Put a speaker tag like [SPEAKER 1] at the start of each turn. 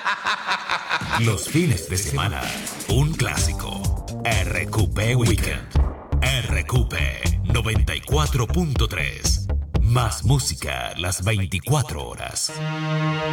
[SPEAKER 1] Los fines de semana, un clásico. RQP Weekend. RQP 94.3. Más música las 24 horas.